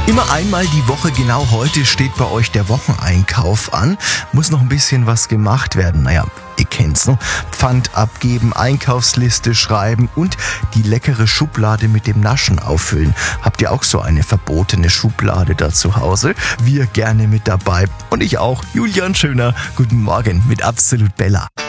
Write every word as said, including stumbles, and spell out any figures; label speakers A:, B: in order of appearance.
A: Immer einmal die Woche, genau heute, steht bei euch der Wocheneinkauf an. Muss noch ein bisschen was gemacht werden. Naja, ihr kennt's, ne? Pfand abgeben, Einkaufsliste schreiben und die leckere Schublade mit dem Naschen auffüllen. Habt ihr auch so eine verbotene Schublade da zu Hause? Wir gerne mit dabei. Und ich auch. Julian Schöner, guten Morgen mit Absolut Bella.